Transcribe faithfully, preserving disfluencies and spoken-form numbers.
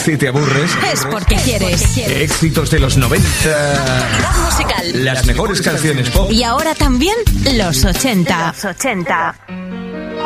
Si te aburres, es porque quieres. Éxitos de los noventa. Musical. Las mejores canciones pop. Y ahora también los ochenta. Los ochenta.